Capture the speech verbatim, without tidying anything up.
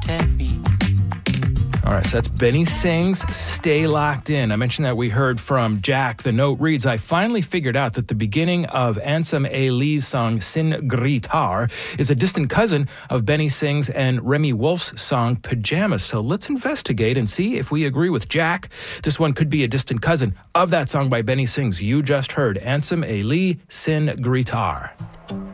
carry. All right, so that's Benny Sings Stay Locked In. I mentioned that we heard from Jack. The note reads, I finally figured out that the beginning of Ansem A. Lee's song Sin Gritar is a distant cousin of Benny Sings and Remy Wolf's song Pajamas. So let's investigate and see if we agree with Jack. This one could be a distant cousin of that song by Benny Sings. You just heard Ansem A. Lee, Sin Gritar.